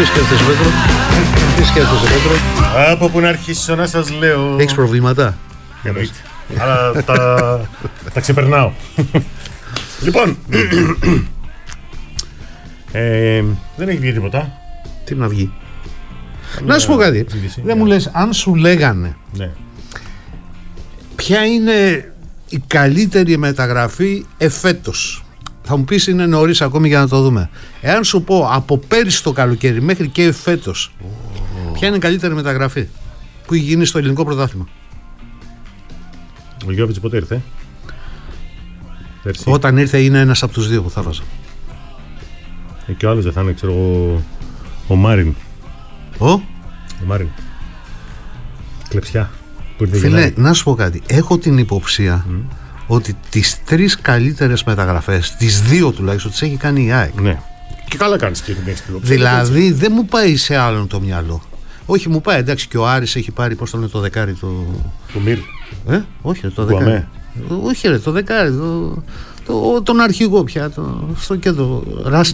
Τι σκέφτεσαι, Πέτρο? Τι σκέφτεσαι, Πέτρο? Από που να αρχίσω να σας λέω. Έχεις προβλήματα? Εννοείται. Αλλά τα ξεπερνάω. Λοιπόν, δεν έχει βγει τίποτα. Τι να βγει? Να σου πω κάτι. Δεν μου λες, αν σου λέγανε ποια είναι η καλύτερη μεταγραφή εφέτος, θα μου πεις είναι νωρίς ακόμη για να το δούμε. Εάν σου πω από πέρυσι το καλοκαίρι μέχρι και εφέτος, ποια είναι η καλύτερη μεταγραφή που έχει γίνει στο ελληνικό πρωτάθλημα? Ο Γιώβιτς πότε ήρθε? Πέρσι. Όταν ήρθε είναι ένας από τους δύο που θα βάζα. Και ο άλλος δεν θα είναι, ξέρω εγώ, ο Μάριν. Ο Μάριν. Κλεψιά. Φίλε, να σου πω κάτι. Έχω την υποψία ότι τις 3 καλύτερες μεταγραφές, τις 2 τουλάχιστον, τις έχει κάνει η ΑΕΚ. Ναι. Και καλά κάνεις και την έχεις την υποψία. Δηλαδή δεν μου πάει σε άλλον το μυαλό. Όχι, μου πάει, εντάξει, και ο Άρης έχει πάρει, πώς το λένε, το δεκάρι του Μύρ. Όχι, το δεκάρι. Όχι, ρε, το δεκάρι. Τον αρχηγό πια. Στο κέντρο.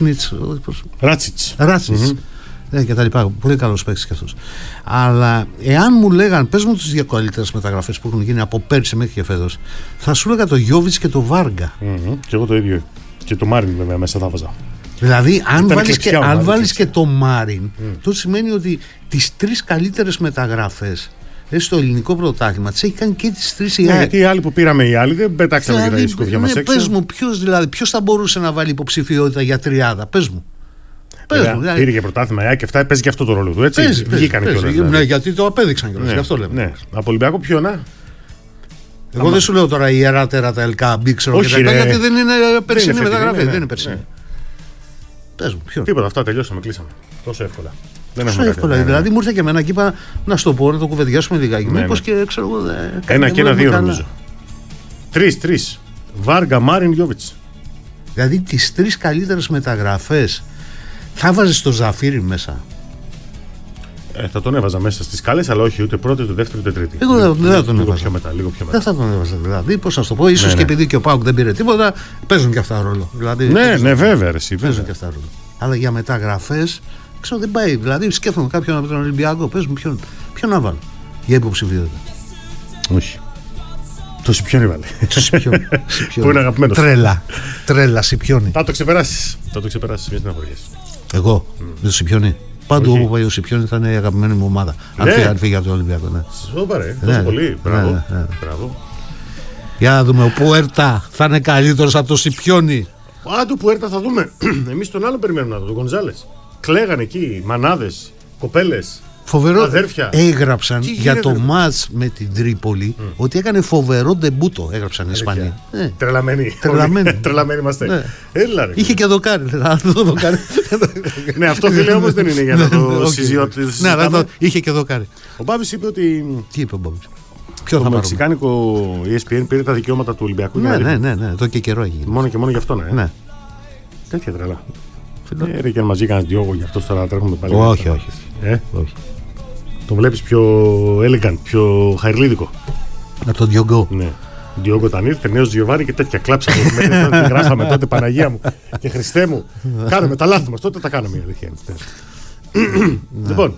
Ράτσιτς. Και τα λοιπά. Πολύ καλός παίκτης και αυτός. Αλλά εάν μου λέγαν, πες μου τις 2 καλύτερες μεταγραφές που έχουν γίνει από πέρσι μέχρι και φέτος, θα σου έλεγα το Γιώβιτς και το Βάργκα. Και εγώ το ίδιο. Και το Μάριν βέβαια μέσα θα βάζα. Δηλαδή, αν βάλεις και το Μάριν, τότε σημαίνει ότι τις 3 καλύτερες μεταγραφές στο ελληνικό πρωτάθλημα τις έχει κάνει και τις 3 η ΑΕΚ. Γιατί οι άλλοι που πήραμε, οι άλλοι δεν πετάξαμε και τα δισκούδια μας έξω. Πες μου, ποιος θα μπορούσε να βάλει υποψηφιότητα για τριάδα? Πες μου. Πήρε και πρωτάθλημα η ΑΕΚ και αυτά, παίζει και αυτό το ρόλο του. Έτσι. Βγήκανε κιόλας. Ναι, γιατί το απέδειξαν κιόλας. Γι' αυτό λέμε. Ναι. Από Ολυμπιακό ποιο να. Εγώ δεν σου λέω τώρα η Ιεράτερα, τα ΕΛΚΑ, ξέρω και τα λοιπά, γιατί δεν είναι περσινή μεταγραφή. Δεν είναι περσινή. Πες μου, ποιο? Τίποτα, αυτά τελειώσαμε, κλείσαμε. Τόσο εύκολα. Τόσο εύκολα. Δηλαδή μου ήρθε και εμένα και είπα να σου το πω, να το κουβεντιάσουμε λιγάκι. Μήπως και ξέρω εγώ. 1 και 1-2 νομίζω. 3. Βάργκα, Μάριν, Γιώβιτς. Δηλαδή τις 3 καλύτερες μεταγραφές θα βάζεις το Ζαφίρι μέσα? Θα τον έβαζα μέσα στις σκάλες, αλλά όχι ούτε πρώτη, ούτε δεύτερη, ούτε τρίτη. Εγώ δεν θα τον έβαζα. Λίγο πιο μετά. Δεν θα τον έβαζα. Δηλαδή, πώς να σου το πω, ίσως και επειδή και ο ΠΑΟΚ δεν πήρε τίποτα, παίζουν και αυτά ρόλο. Δηλαδή, ναι, βέβαια. Παίζουν και αυτά ρόλο. Αλλά για μεταγραφές, ξέρω δεν πάει. Δηλαδή, σκέφτομαι κάποιον από τον Ολυμπιακό, πες μου ποιον να βάλω για υποψηφιότητα. Όχι. Το Σιπιόνι βάλε. Που είναι αγαπημένος. Τρέλα, Σιπιόνι. Θα το ξεπεράσεις. Μια στεναχωριές. Εγώ, με το Σιπιόνι. Παντού όπου πάει ο Σιπιόνι θα είναι η αγαπημένη μου ομάδα. Αν φύγει από τον Ολυμπιακό. Σупα, ρε. Τόσο πολύ. Μπράβο. Για να δούμε. Ο Πουέρτα θα είναι καλύτερος από το Σιπιόνι. Του Πουέρτα θα δούμε. Εμείς τον άλλο περιμένουμε να δούμε. Τον Γκονζάλες. Κλαίγανε εκεί μανάδες, κοπέλες. Φοβερό. Αδέρφια. Έγραψαν για το μάτς με την Τρίπολη ότι έκανε φοβερό ντεμπούτο. Έγραψαν οι Ισπανοί. Τρελαμένοι είμαστε. Έλα, είχε και δοκάρι. Ναι, αυτό φίλε όμως δεν είναι για να το συζητήσουμε. Ναι, αλλά είχε και δοκάρι. Ο Μπάβης είπε ότι. Τι είπε ο Μπάβης? Το μεξικάνικο ESPN πήρε τα δικαιώματα του Ολυμπιακού. Ναι, εδώ και καιρό έγινε. Μόνο και μόνο γι' αυτό, ναι. Τέτοια τρελά. Ρε και αν μαζί κάνεις Διόγο γι' αυτό τώρα τρέχουμε πάλι. Όχι. Το βλέπεις πιο elegant, πιο χαϊρλίδικο. Από τον Διόγκο. Ναι. Διόγκο όταν ήρθε, νέος Γιωβάνι και τέτοια κλάψαμε. Γράφαμε τότε Παναγία μου και Χριστέ μου. Κάναμε τα λάθη μας, τότε τα κάναμε η αλήθεια. Λοιπόν,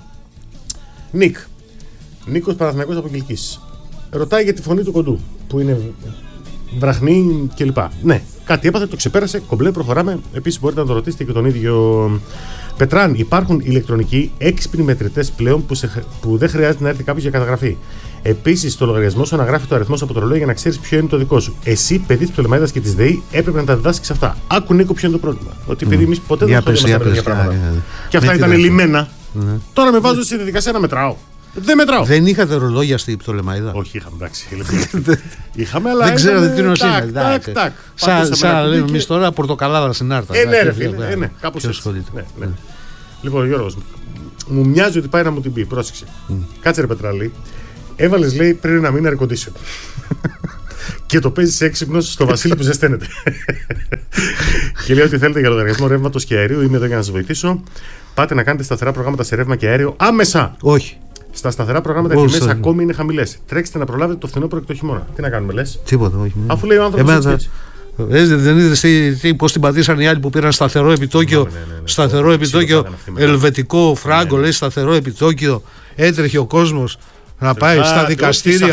Νίκος Παναθηναϊκός από Κιλκής. Ρωτάει για τη φωνή του κοντού, που είναι βραχνή κλπ. Ναι, κάτι έπαθε, το ξεπέρασε, κομπλέ, προχωράμε. Επίσης μπορείτε να το ρωτήσετε και τον ίδιο Πετράν. Υπάρχουν ηλεκτρονικοί έξυπνοι μετρητές πλέον που δεν χρειάζεται να έρθει κάποιος για καταγραφή. Επίσης, στο λογαριασμό σου αναγράφει το αριθμό από το ρολόι για να ξέρεις ποιο είναι το δικό σου. Εσύ, παιδί της Πτολεμαΐδας και της ΔΕΗ, έπρεπε να τα διδάσκεις αυτά. Άκου, Νίκο, ποιο είναι το πρόβλημα. Ότι επειδή εμείς ποτέ δεν ασχολούμαστε με τέτοια πράγματα. Και αυτά ήταν λιμένα. Τώρα με βάζω στη διαδικασία να μετράω. Δεν μετράω. Δεν είχατε ρολόγια στη Πτολεμαΐδα? Όχι, είχαμε, εντάξει. Είχαμε, αλλά. Δεν ξέρω τι είναι. Σαν λέμε εμείς τώρα πορτοκαλάδα στην Άρτα. Ναι, κάπως έτσι. Λοιπόν, Γιώργος, μου μοιάζει ότι πάει να μου την πει. Πρόσεξε. Κάτσε ρε Πετράλη. Έβαλες, λέει, πριν ένα μήνα air condition. Και το παίζεις έξυπνος στο Βασίλη που ζεσταίνεται. Και λέει ότι θέλετε για λογαριασμό ρεύματος και αερίου. Είμαι εδώ για να σας βοηθήσω. Πάτε να κάνετε σταθερά προγράμματα σε ρεύμα και αέριο άμεσα. Όχι. Στα σταθερά προγράμματα οι τιμές ακόμη είναι χαμηλές. Τρέξτε να προλάβετε το φθινόπωρο και το χειμώνα. Τι να κάνουμε, λες? Τίποτα, όχι. Αφού λέει ο άνθρωπος έτσι. Δεν είδες πώς την πατήσαν οι άλλοι που πήραν σταθερό επιτόκιο. Σταθερό επιτόκιο, ελβετικό φράγκο, λέει σταθερό επιτόκιο. Έτρεχε ο κόσμος να πάει στα δικαστήρια.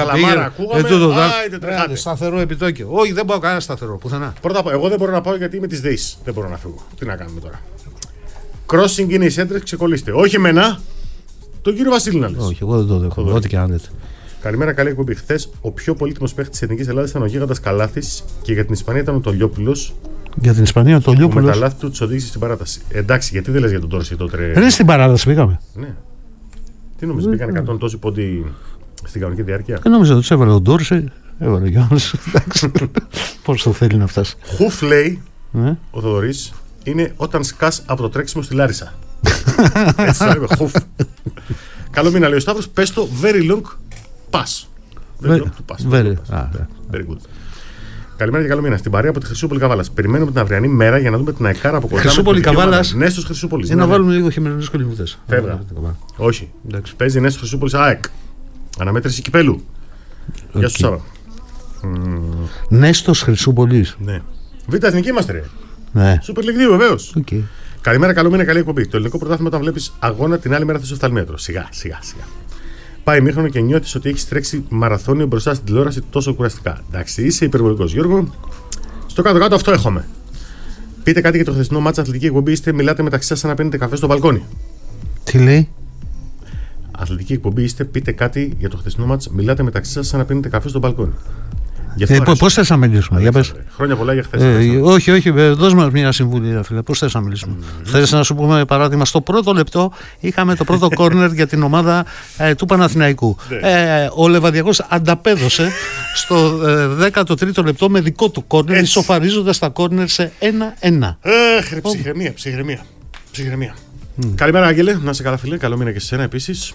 Πήγε. Σταθερό επιτόκιο. Όχι, δεν πάω κανένα σταθερό πουθενά. Πρώτα απ' εγώ δεν μπορώ να πάω γιατί είμαι της ΔΕΗΣ. Δεν μπορώ να φύγω. Τι να κάνουμε τώρα. Crossing είναι η Σέντρεξ, ξεκολλήστε. Όχι εμένα, τον κύριο Βασίλη να λες. Όχι, εγώ δεν το δέχομαι. Ό,τι και αν λέτε. Καλημέρα, καλή εκπομπή. Χθες ο πιο πολύτιμος παίκτης της Εθνικής Ελλάδας ήταν ο Γίγαντας Καλάθης και για την Ισπανία ήταν ο Τολιόπουλος. Για την Ισπανία ο Τολιόπουλος. Με τα λάθη του τους οδήγησε στην παράταση. Εντάξει, γιατί δεν λες για τον Τόρση τότε. Δεν στην παράταση πήγαμε. Ναι. Τι νομίζεις, πήγαν 100 τόσοι πόντι στην κανονική διάρκεια. Δεν νομίζω ότι τους έβαλε τον Τόρση, έβαλε κι άλλους. Πώς το θέλει να φτάσει. Χουφ λέει ο Θοδωρής είναι όταν σκάς από το τρέξιμο στη Λάρισα. Έτσι θα λέμε, χουφ. Καλό μήνα λέει ο Σταύρος, πες το very long pass. Very long to pass. Very good. Καλημέρα και καλό μήνα. Στην παρέα από τη Χρυσούπολη Καβάλας. Περιμένουμε την αυριανή μέρα για να δούμε την αεκάρα από κοντά. Χρυσούπολη Καβάλας. Νέστος Χρυσούπολης. Να βάλουμε λίγο χειμερινούς κολυμβητές. Φεύγα. Όχι. Παίζει Νέστος Χρυσούπολης ΑΕΚ. Αναμέτρηση κυπέλου. Γεια σου Σάβα. Νέστος Χρυσούπολης. Ναι. Β' εθνική είμαστε ρε. Ναι. Super League 2 βεβαίως. Okay. Καλημέρα, καλό μήνα, καλή εκπομπή. Το ελληνικό πρωτάθλημα όταν βλέπεις αγώνα την άλλη μέρα θες οφθαλμίατρο. Σιγά. Πάει ημίχρονο και νιώθεις ότι έχεις τρέξει μαραθώνιο μπροστά στην τηλεόραση τόσο κουραστικά. Εντάξει, είσαι υπερβολικός Γιώργο. Στο κάτω-κάτω αυτό έχουμε. Πείτε κάτι για το χθεσινό μάτσα αθλητική εκπομπή. Είστε, μιλάτε μεταξύ σας σαν να πίνετε καφέ στο μπαλκόνι. Τι λέει? Αθλητική εκπομπή είστε, πείτε κάτι για το χθεσινό μάτσα. Μιλάτε μεταξύ σας σαν να πίνετε καφέ στο μπαλκόνι. Πώς θες να μιλήσουμε, για πες. Χρόνια πολλά για χθες. Όχι, δώσ' μας μια συμβουλή, φίλε. Πώς θες να μιλήσουμε. Θες να σου πούμε παράδειγμα, στο πρώτο λεπτό είχαμε το πρώτο κόρνερ για την ομάδα του Παναθηναϊκού. Ο Λεβαδιακός ανταπέδωσε στο 13ο λεπτό με δικό του κόρνερ, ισοφαρίζοντας τα κόρνερ σε 1-1. Ψυχραιμία. Καλημέρα, Άγγελε. Να είσαι καλά, φίλε. Καλό μήνα και σε σένα επίσης.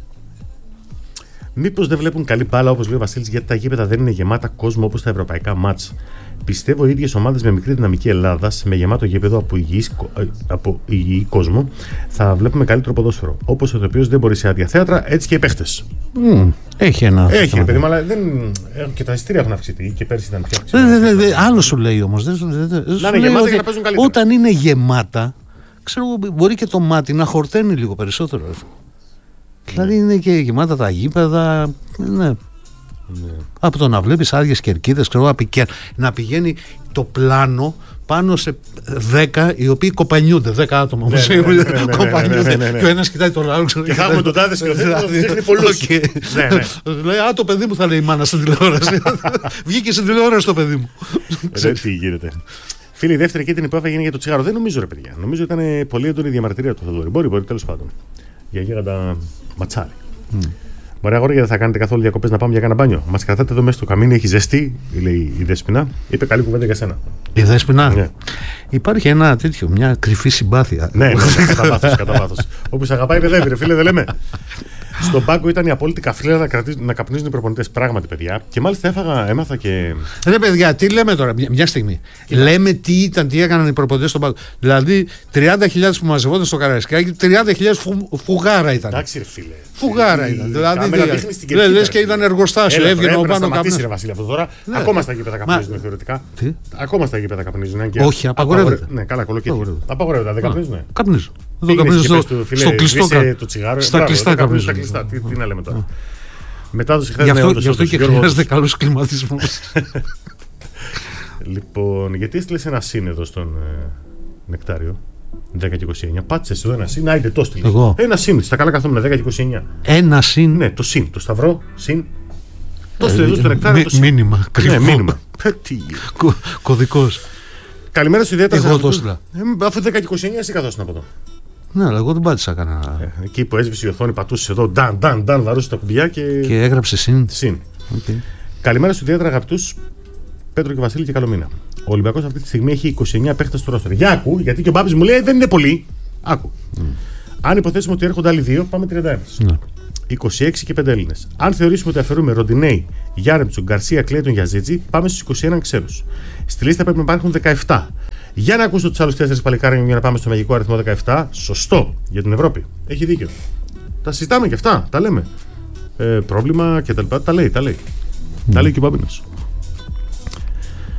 Μήπως δεν βλέπουν καλή μπάλα όπως λέει ο Βασίλης, γιατί τα γήπεδα δεν είναι γεμάτα κόσμο όπως τα ευρωπαϊκά μάτς. Πιστεύω οι ίδιες ομάδες με μικρή δυναμική Ελλάδας, με γεμάτο γήπεδο από υγιή κόσμο, θα βλέπουμε καλύτερο ποδόσφαιρο. Όπως ο οποίος δεν μπορεί σε άδεια θέατρα, έτσι και οι παίχτες. Έχει ένα. Έχει, παιδί μου, αλλά και τα εισιτήρια έχουν αυξηθεί και πέρσι ήταν πιο αυξημένα. Άλλο σου λέει όμως. Να είναι γεμάτα για να παίζουν καλύτερα. Όταν είναι γεμάτα, ξέρω, μπορεί και το μάτι να χορταίνει λίγο περισσότερο. Δηλαδή είναι και γεμάτα τα γήπεδα. Ναι. Από το να βλέπεις άδειες κερκίδες, να πηγαίνει το πλάνο πάνω σε 10 οι οποίοι κοπανιούνται. 10 άτομα όμως κοπανιούνται. Και ο ένας κοιτάει τον άλλο. Και θα έχουμε τον τάδε σκηνοθέτη, δείχνει πολλούς. Λέει, το παιδί μου θα λέει η μάνα στην τηλεόραση. Βγήκε στην τηλεόραση το παιδί μου. Τι γίνεται. Φίλοι, η δεύτερη και την υπόφαση έγινε για το τσιγάρο. Δεν νομίζω, ρε παιδιά. Νομίζω ήταν πολύ έντονη η διαμαρτυρία του Θοδωρή. Μπορεί, τέλος πάντων. Για γίγαντα ματσάρι. Μωρέ αγόρια, δεν θα κάνετε καθόλου διακοπές να πάμε για κάνα μπάνιο. Μας κρατάτε εδώ μέσα στο καμίνι, έχει ζεστή, λέει η Δέσποινα. Είπε καλή κουβέντα για σένα. Η Δέσποινα. Ναι. Υπάρχει ένα τέτοιο, μια κρυφή συμπάθεια. Ναι, κατά βάθος. Όποιος αγαπάει παιδεύει, ρε φίλε, δεν λέμε. Στον πάγκο ήταν η απόλυτη καφρίλα να καπνίζουν οι προπονητές. Πράγματι, παιδιά. Και μάλιστα έμαθα και. Ρε παιδιά, τι λέμε τώρα, μια στιγμή. Λέμε τι έκαναν οι προπονητές στον πάγκο. Δηλαδή 30.000 που μαζευόταν στο Καραϊσκάκι, 30.000 φουγάρα ήταν. Εντάξει, ρε φίλε. Φουγάρα ήταν. Δηλαδή. Λες και ήταν εργοστάσιο, έβγαινε ο πάνω καπνός. Ρε Βασίλη, από τώρα. Ακόμα στα γήπεδα καπνίζουν θεωρητικά. Ακόμα στα γήπεδα καπνίζουν. Όχι, απαγορεύεται. Ναι, καλά, κολοκύθια. Απαγορεύεται, δεν καπνίζουν. Καπνίζουν. Εδώ καπνίζουν στο κλειστό. Στα κλειστά καπνίζουν. Τι να λέμε τώρα. Μετάδοση χθες. Γι' αυτό και χρειάζεται καλός κλιματισμός. Λοιπόν, γιατί έστειλες ένα συν εδώ στον Νεκτάριο 10 και 29. Πάτσε εδώ ένα συν. Άιντε, το έστειλες. Ένα συν. Στα καλά καθόμουν 10 και 29. Ένα συν. Ναι, το συν. Το σταυρό συν. Το έστειλες εδώ στο Νεκτάριο. Το συν. Μήνυμα. Ναι, μήνυμα. Κωδικός. Καλημέρα σου ιδιαίτερα. Εγώ το έστειλα. Αφού 10 και 29 εσύ καθόσουν από εδώ. Ναι, αλλά εγώ δεν πάτησα κανένα. Εκεί που έσβησε η οθόνη, πατούσε εδώ, ντάν, βαρούσε τα κουμπιά και έγραψε συν. Okay. Καλημέρα στους ιδιαίτερα αγαπητούς Πέτρο και Βασίλη και καλό μήνα. Ο Ολυμπιακός αυτή τη στιγμή έχει 29 παίχτες στο ρόστερ. Για άκου, γιατί και ο Μπάμπης μου λέει δεν είναι πολύ. Άκου. Αν υποθέσουμε ότι έρχονται άλλοι δύο, πάμε 31. 26 και 5 Έλληνες. Αν θεωρήσουμε ότι αφαιρούμε Ροντινέι, Γιάρεμτσον, Γκαρσία, Κλέιτον, Γιαζίτζι, πάμε στους 21 ξένους. Στη λίστα πρέπει να υπάρχουν 17. Για να ακούσω τους άλλους 4 παλικάρια για να πάμε στο μαγικό αριθμό 17. Σωστό για την Ευρώπη. Έχει δίκιο. Τα συζητάμε και αυτά. Τα λέμε. Πρόβλημα και τα λοιπά. Τα λέει. Τα λέει και ο Μπαμπίνος.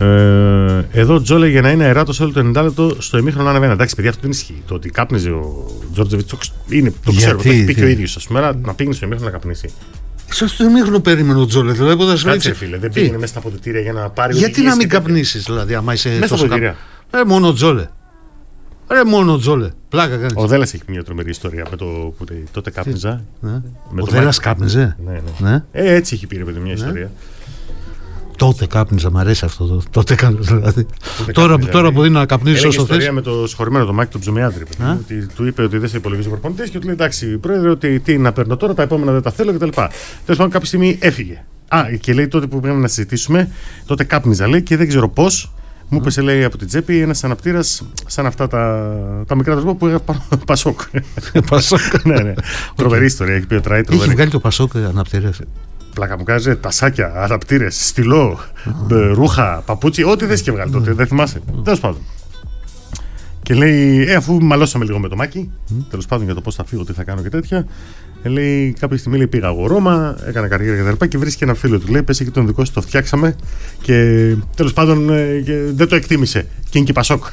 Εδώ Τζόλε για να είναι αεράτος όλο το 90 λεπτό στο ημίχρονο ανεβαίνει. Εντάξει, παιδιά, αυτό δεν ισχύει. Το ότι κάπνιζε ο Τζόρτζεβιτς το ξέρω. Το έχει πει και ο ίδιος. Ας πούμε, να πήγαινε στο ημίχρονο να καπνίσει. Στο ημίχρονο περίμενε ο Τζόλε. Δηλαδή, κάτσε, φίλε, δεν πήγαινε μέσα στα αποδυτήρια για να πάρει. Γιατί να μην καπνίσεις, δηλαδή, άμα είσαι μέσα στα αποδυτήρια. Μόνο Τζόλε. Μόνο Τζόλε. Πλάκα κάνεις. Ο Δέλλας έχει μια τρομερή ιστορία με το που τότε κάπνιζα. Ο Δέλλας κάπνιζε. Ναι. Έτσι έχει πει ρε παιδί μια ιστορία. Τότε κάπνιζα, μ' αρέσει αυτό. Τότε κάπνιζα. Δηλαδή. Τώρα που είναι να καπνίζει όσο θες. Έχει ιστορία με το συγχωρημένο το Μάκη του Ψωμιάδρη. Του είπε ότι δεν σε υπολογίζει ο προπονητής και του λέει εντάξει, πρόεδρε, ότι τι να παίρνω τώρα, τα επόμενα δεν τα θέλω κτλ. Τέλος πάντων, κάποια στιγμή έφυγε. Και λέει τότε που πρέπει να συζητήσουμε, τότε κάπνιζα λέει και δεν ξέρω πώς. Μου έπεσε λέει από την τσέπη ένας αναπτήρας σαν αυτά τα μικρά τρόπο που έγραφε Πασόκ. Ναι. Τρομερή ιστορία, έχει πει ο Τράι. Έχει βγάλει το Πασόκ αναπτήρας. Πλάκα μου κάνει τασάκια, αναπτήρες, στυλό, ρούχα, παπούτσι, ό,τι δεν είχε βγάλει τότε, δεν θυμάσαι. Τέλος πάντων. Και λέει, αφού μαλώσαμε λίγο με το Μάκη, τέλος πάντων για το πώς θα φύγω, τι θα κάνω και τέτοια. Λέει, κάποια στιγμή λέει, πήγα εγώ Ρώμα, έκανα καριέρα και τα και βρίσκει ένα φίλο του. Λέει, πες εκεί τον δικό σου, το φτιάξαμε και τέλος πάντων δεν το εκτίμησε. Και είναι και Πασόκ.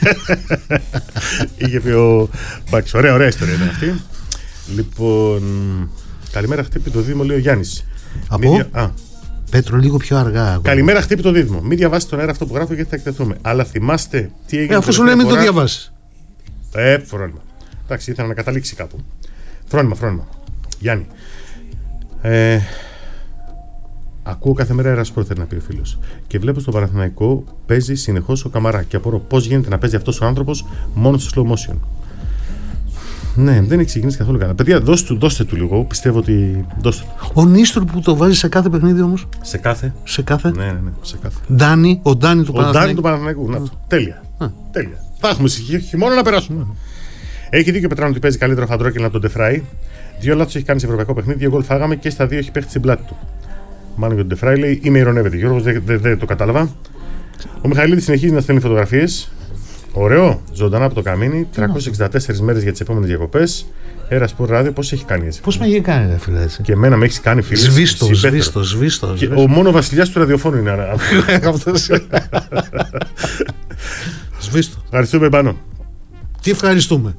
Είχε πει ο Μπάκης. Ωραία ιστορία ήταν αυτή. Λοιπόν, καλημέρα, χτύπη το Δήμο, λέει ο Γιάννης. Από? Πέτρο, λίγο πιο αργά. Καλημέρα, χτύπη το Δήμο. Μην διαβάσει τον αέρα αυτό που γράφω γιατί θα εκτεθούμε. Αλλά θυμάστε τι έγινε. Αφού σου λέει, μην το διαβάσει. Φρόνημα. Εντάξει, ήθελα να καταλήξει κάπου. Φρόνημα. Γιάννη. Ακούω κάθε μέρα Ερασπορ, θέλει να πει ο φίλος. Και βλέπω στο Παναθηναϊκό παίζει συνεχώς ο Καμαρά. Και απορώ πώς γίνεται να παίζει αυτός ο άνθρωπος μόνο στο slow motion. Ναι, δεν έχει ξεκινήσει καθόλου καλά. Παιδιά, δώστε του λίγο. Πιστεύω ότι. Δώστε του. Ο Νίστορ που το βάζει σε κάθε παιχνίδι όμως. Σε κάθε. Ναι, σε κάθε. Ο Ντάνι του Παναθηναϊκού. Τέλεια. Θα έχουμε χειμώνα να περάσουμε. Έχει δίκιο ο Πετράνο ότι παίζει καλύτερο Φαντρόκελ από τον Ντεφράι. 2 λάθος έχει κάνει σε ευρωπαϊκό παιχνίδι. 2 γκολ φάγαμε και στα 2 έχει παίχτη στην πλάτη του. Μάλλον για τον Ντεφράι λέει: Είμαι ειρωνεύεται. Γιώργος δεν το κατάλαβα. Ο Μιχαηλίδης συνεχίζει να στέλνει φωτογραφίες. Ωραίο, ζωντανά από το καμίνι. 364 μέρες για τις επόμενες διακοπές. Ερασπορ ράδιο, πώς έχει κάνει έτσι. Πώς με έχει κάνει, φίλε, έτσι. Και εμένα με έχει κάνει, φίλε. Σβήστο. Ο μόνο βασιλιάς του ραδιοφώνου είναι αυτός. Σβήστο. Ευχαριστούμε πάνω. Τι ευχαριστούμε.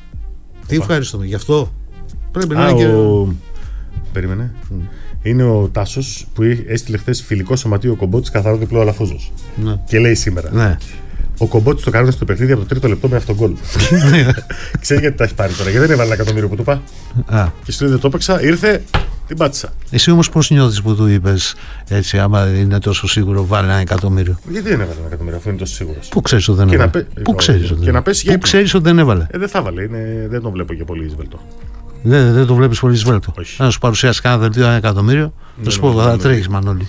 Γι' αυτό πρέπει να είναι και. Περίμενε. Είναι ο Τάσος που έστειλε χθες φιλικό σωματείο Κομπότης καθαρό διπλό Αλαφούζος. Ναι. Και λέει σήμερα. Ναι. Ο Κομπότης το κάνουν στο παιχνίδι από το 3ο λεπτό με αυτόν τον γκολ. Ξέρει γιατί τα έχει πάρει τώρα, γιατί δεν έβαλε 1 εκατομμύριο που του είπα. Και στο ίδιο το έπαιξα, ήρθε, την πάτησα. Εσύ όμως πώς νιώθεις που του είπες έτσι, άμα είναι τόσο σίγουρο, βάλει 1 εκατομμύριο. Γιατί δεν έβαλε 1 εκατομμύριο, αφού είναι τόσο σίγουρος. Πού ξέρεις ότι δεν έβαλε. Πού ξέρεις ότι δεν έβαλε. Δεν θα βάλε, δεν τον βλέπω και πολύ εισβελτό. Δεν το βλέπεις πολύ εισβέλτο. Αν σου παρουσιάσει κάνα δελτίο 1 εκατομμύριο, θα σου πω θα τρέχεις, Μανώλη.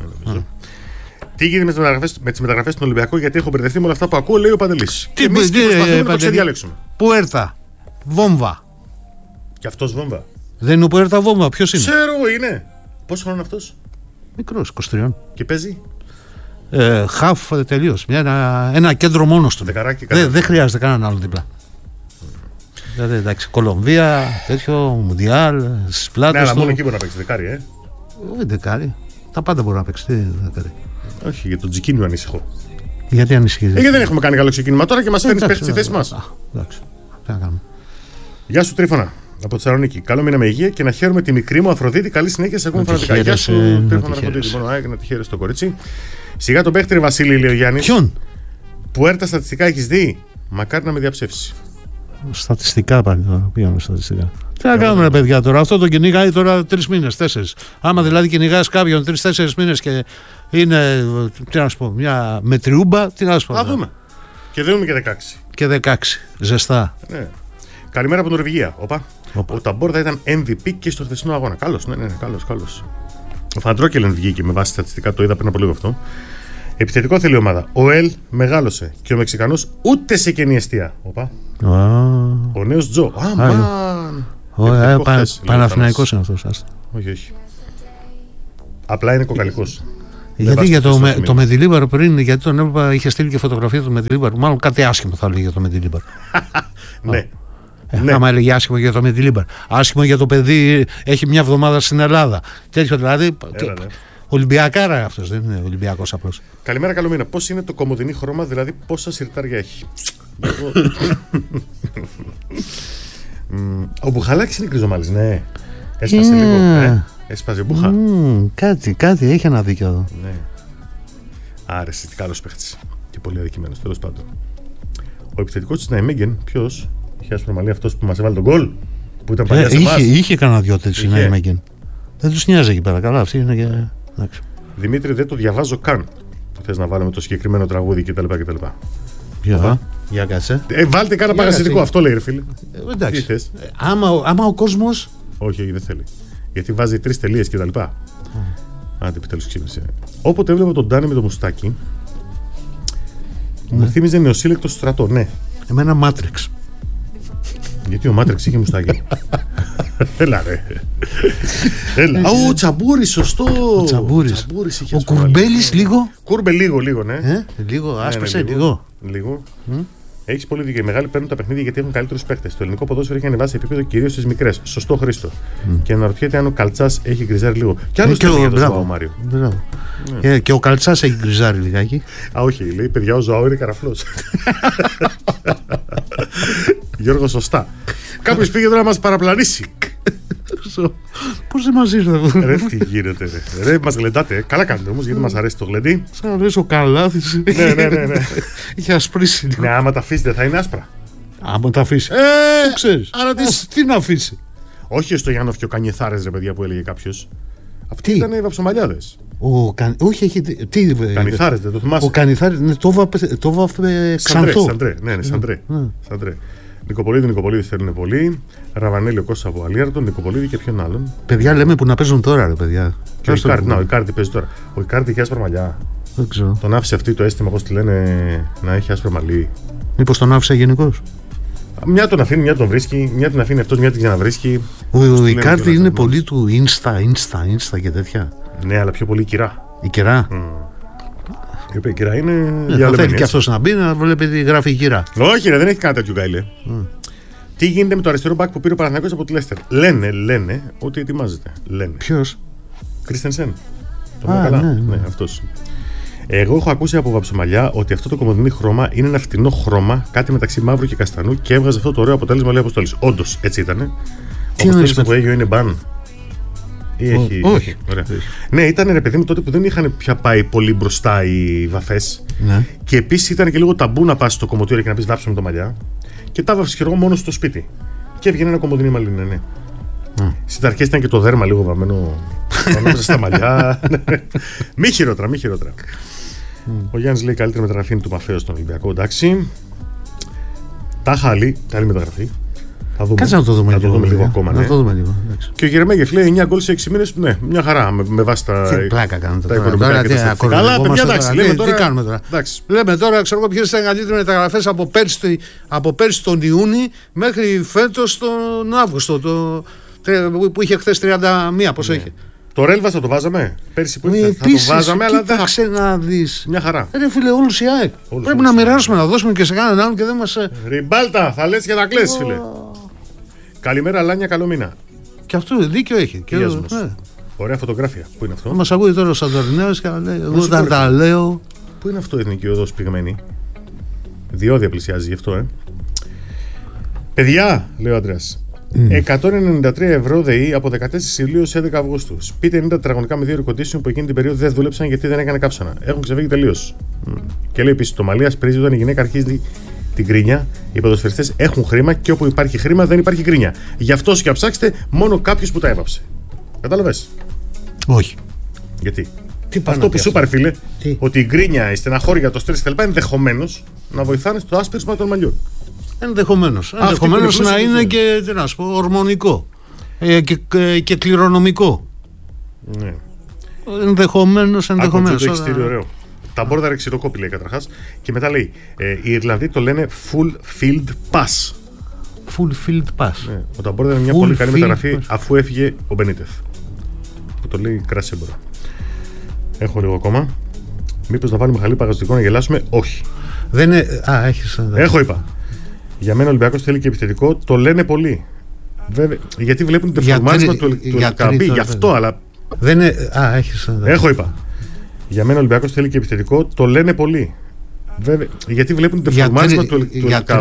Τι γίνεται με τις μεταγραφές στον Ολυμπιακό, γιατί έχω μπερδευτεί με όλα αυτά που ακούω, λέει ο Παντελής. Τι προσπαθούμε να το ξεδιαλέξουμε. Πουέρτα, Βόμβα. Και αυτός Βόμβα. Δεν είναι ο Πουέρτα Βόμβα, ποιος είναι. Ξέρω είναι. Πόσο χρόνο είναι αυτός. Μικρός, 23. Και παίζει. Χαφ τελείως. Ένα κέντρο μόνος του. Δεν χρειάζεται κανέναν άλλο δίπλα. Δηλαδή εντάξει, Κολομβία, τέτοιο, Μουντιάλ, στις πλάτες. Ναι, αλλά μόνο εκεί μπορεί να παίξει δεκάρι, Όχι δεκάρι. Τα πάντα μπορεί να παίξει. Δεκάρι. Όχι, για τον Τζικίνιο ανησυχώ. Γιατί ανησυχείς. Γιατί δεν έχουμε κάνει καλό ξεκίνημα τώρα και μας φέρνεις παίχτη στη θέση μας. Εντάξει. Τι να κάνουμε. Γεια σου Τρίφωνα από Θεσσαλονίκη. Καλό μήνα με υγεία και να χαίρομαι τη μικρή μου Αφροδίτη. Καλή συνέχεια σε ακόμη φανατικά. Γεια σου Τρίφωνα Αφροδίτη. Μόνο να τη χαίρεσαι το κορίτσι. Σιγά τον παίχτη Βασίλη, λέει ο Γιάννης. Ποιον. Πουέρτα στατιστικά έχεις δει. Μακάρι να με διαψεύσει. Στατιστικά πάλι τώρα. Πήγαμε στατιστικά. Τι να κάνουμε, παιδιά τώρα. Αυτό το κυνηγάει τώρα 3 μήνες, 4. Άμα δηλαδή κυνηγάς κάποιον 3-4 μήνες και είναι, τι να σου πω, μια μετριούμπα, τι να σου πω. Θα δούμε. Και δίνουμε και 16. Και 16. Ζεστά. Ναι. Καλημέρα από Νορβηγία. Ο Ταμπόρδα ήταν MVP και στο χθεσινό αγώνα. Καλός, ναι, καλός. Ο Φαντρόκελεν βγήκε με βάση στατιστικά, το είδα πριν από λίγο αυτό. Επιθετικό θέλει η ομάδα. Ο Ελ μεγάλωσε και ο Μεξικανός ούτε σε κενή εστία. Ο νέος Τζο. Παναθηναϊκός είναι αυτός. Όχι. Απλά είναι κοκαλικός. Γιατί για το Μεντιλίμπαρο πριν, γιατί τον έβλεπα, είχε στείλει και φωτογραφία του Μεντιλίμπαρο. Μάλλον κάτι άσχημο θα έλεγε για το Μεντιλίμπαρο. Ναι. Άμα έλεγε άσχημο για το Μεντιλίμπαρο. Άσχημο για το παιδί, έχει μια εβδομάδα στην Ελλάδα. Τέτοιο δηλαδή. Ολυμπιακάρα αυτός, δεν είναι Ολυμπιακός απλώς. Καλημέρα, καλό μήνα. Πώς είναι το κομμωδινή χρώμα, δηλαδή πόσα συρτάρια έχει? Ο Μπουχαλάκης είναι κρυζομάλης, ναι. Έσπασε λίγο. Έσπασε μπούχα. Κάτι έχει ένα δίκιο εδώ. Ναι. Άρεσε, τι καλός παίχτης. Και πολύ αδικημένος, τέλος πάντων. Ο επιθετικός της Ναϊμέγγεν, ποιος? Είχε άσπρο μαλλί, αυτός που μας έβαλε τον γκολ. Που ήταν παλιά σε εμάς. Είχε κανένα δυο τέτοιους η Ναϊμέγγεν. Δεν τους νοιάζει εκεί πέρα. Καλά, αυτή είναι και. Δημήτρη, δεν το διαβάζω καν. Θες να βάλουμε το συγκεκριμένο τραγούδι κτλ. Για κάτσε. Βάλτε κάνα παρασιτικό, αυτό λέει ρε φίλε. Εντάξει. Τι θες? Άμα ο κόσμος. Όχι, δεν θέλει. Γιατί βάζει 3 τελείες κτλ. Άντε, επιτέλους ξύπνησε. Όποτε έβλεπα τον Ντάνι με το μουστάκι, μου θύμιζε νεοσύλλεκτο στρατό, ναι. Εμένα Matrix. Γιατί ο Μάτρεξ είχε μουστάκι. Έλα ρε. Έλα. Ο Τσαμπούρης, σωστό. Ο Τσαμπούρης. Ο Κουρμπέλης λίγο. Λίγο, ναι. Λίγο, άσπασε λίγο. Λίγο. Έχεις πολύ δίκιο. Οι μεγάλοι παίρνουν τα παιχνίδια γιατί έχουν καλύτερους παίχτες. Το ελληνικό ποδόσφαιρο έχει ανεβάσει επίπεδο κυρίως στις μικρές. Σωστό, Χρήστο. Και αναρωτιέται αν ο Καλτσάς έχει γκριζάρει λίγο. Κι άλλο ο Μάριο. Και ο Καλτσάς έχει γκριζάρει λιγάκι. Α, όχι, λέει παιδιά, ο Ζωάου είναι καραφλός. Γιώργο, σωστά. Κάποιος πήγε τώρα να μας παραπλανήσει. Πώς δεν μας ήρθε αυτό? Ρε, τι γίνεται, ρε, μας γλεντάτε. Καλά κάνετε όμως, γιατί μας αρέσει το γλεντί. Σαν να δεις ο Καλάθης. Ναι. Είχε ασπρίσει. Ναι, άμα τα αφήσετε θα είναι άσπρα. Άμα τα αφήσει. Το ξέρεις. Άρα τι να αφήσει? Όχι στο Γιάννοφ και ο Κανιεθάρες, ρε παιδιά, που έλεγε κάποιος. Αυτοί ήταν οι βαψομαλιάδες. Όχι, έχει. Κανιθάρες, δεν το θυμάσαι? Ο Κανιθάρες, το βάφε ξανθό. Σαντρέ. Νικοπολίδη θέλουν πολύ. Ραβανέλη, ο Κώστας από Αλίαρτον, Νικοπολίδη και ποιον άλλον. Παιδιά, λέμε που να παίζουν τώρα, ρε παιδιά. Και ο Ικάρτη παίζει τώρα. Ο Ικάρτη έχει άσπρα μαλλιά. Δεν ξέρω. Τον άφησε αυτή το αίσθημα, πώς τη λένε, να έχει άσπρα μαλλί. Μήπως τον άφησε γενικώς? Μια τον αφήνει, μια τον βρίσκει, μια την αφήνει αυτός, μια την ξαναβρίσκει. Ο Ικάρτη είναι πολύ του Insta και τέτοια. Ναι, αλλά πιο πολύ κυρά. Η κυρά. Η οποία κυρά είναι. Θα θέλει και αυτός να μπει να βλέπει τι γράφει η κυρά. Όχι, ρε, δεν έχει κανένα τέτοιο γκάιλε. Τι γίνεται με το αριστερό μπακ που πήρε ο Παναθηναϊκός από τη Λέστερ? Λένε ότι ετοιμάζεται. Ποιος? Κρίστενσεν. Το λέω καλά. Ναι, αυτός. Εγώ έχω ακούσει από βαψομαλιά ότι αυτό το κομμωδινή χρώμα είναι ένα φτηνό χρώμα, κάτι μεταξύ μαύρου και καστανού, και έβγαζε αυτό το ωραίο αποτέλεσμα, λέει Αποστόλης. Όντως έτσι ήταν. Ο Αποστόλης που έγινε είναι μπαν. Ή έχει. Όχι. Ωραία. Ναι, ήταν ρε παιδί μου τότε που δεν είχαν πια πάει πολύ μπροστά οι βαφές. Ναι. Και επίσης ήταν και λίγο ταμπού να πας στο κομμωτήριο και να πεις βάψουμε το μαλλιά. Και τα βάφεις και εγώ μόνο στο σπίτι. Και έβγαινε ένα κομμωδινή μαλλί, ναι. Στις αρχές ήταν και το δέρμα λίγο βαμμένο στα μαλλιά. Μη χειρότερα. Ο Γιάννης λέει καλύτερη μεταγραφή είναι του Μαφέου στον Ολυμπιακό. Εντάξει. Τάχα άλλη, καλή μεταγραφή. Κάτσε να το δούμε λίγο ακόμα. Να το δούμε λίγο. Και ο Γερεμέγεφ λέει 9 γκολ σε 6 μήνες. Ναι, μια χαρά με βάση τα. Πλάκα κάνετε τα οικονομικά και τα στατιστικά. Καλά, παιδιά, εντάξει. Τι κάνουμε τώρα? Λέμε τώρα, ξέρω εγώ, ποιες ήταν οι καλύτερες μεταγραφές από πέρσι τον Ιούνιο μέχρι φέτος τον Αύγουστο. Που είχε χθες 31, πόσο είχε? Το Ρέλβα θα το βάζαμε. Πέρσι που ήρθε θα το βάζαμε, αλλά δεν θα να δεις. Μια χαρά. Ρε φίλε, όλους οι ΑΕΚ. Πρέπει να μοιράσουμε, να δώσουμε και σε κανέναν άλλον και δεν μας. Ριμπάλτα, θα λες και να κλαις, φίλε. Καλημέρα, Λάνια, καλό μήνα. Και αυτό δίκιο έχει. Ωραία φωτογράφια. Πού είναι αυτό? Μας ακούει τώρα ο Σαντορινέος και λέει: εγώ δεν τα λέω. Πού είναι αυτό η εθνική οδός πυγμένη? Διόδια πλησιάζει γι' αυτό, Παιδιά, λέει ο άντρας. 193 ευρώ ΔΕΗ από 14 Ιουλίου έως 11 Αυγούστου. Σπίτι 90 τετραγωνικά με 2 air condition που εκείνη την περίοδο δεν δούλεψαν γιατί δεν έκανε κάψανα. Έχουν ξεφύγει τελείως. Και λέει επίσης: το μαλλί ασπρίζει όταν η γυναίκα αρχίζει την κρίνια. Οι ποδοσφαιριστές έχουν χρήμα και όπου υπάρχει χρήμα δεν υπάρχει κρίνια. Γι' αυτό και ψάξτε μόνο κάποιος που τα έβαψε. Κατάλαβες? Όχι. Γιατί? Αυτό που σου είπα, φίλε, ότι η γκρίνια, η στεναχώρια, το στρες κτλ. Ενδεχομένως να βοηθάνε στο άσπρισμα των μαλλιών. Ενδεχομένως να είναι και, τι να σου πω, ορμονικό και κληρονομικό. Ναι. Ενδεχομένως. Το εξτήριο ωραίο. Τα μπόρδα ρεξιδοκόπη λέει καταρχάς. Και μετά λέει, οι Ιρλανδοί το λένε full field pass. Full field pass. Ναι. Ο Ταμπόρδα είναι μια πολύ καλή μεταγραφή αφού έφυγε ο Μπενίτεθ. Που το λέει κράση έμπορα. Έχω λίγο ακόμα. Μήπως να βάλουμε χαλί παγαστικό να γελάσουμε? Όχι. Δεν είναι. Έχεις. Έχω, είπα. Για μένα ο Ολυμπιακός θέλει και επιθετικό. Το λένε πολλοί. Βέβαια, γιατί βλέπουν το φορμάρισμα του Ελκαμπή. Γι' αυτό, αλλά Δεν είναι. Α, έχεις. Έχω, είπα. Για μένα ο Ολυμπιακός θέλει και επιθετικό, το λένε πολλοί. Βέβαια, γιατί βλέπουν το φορμάρισμα του Για Λουκάνο.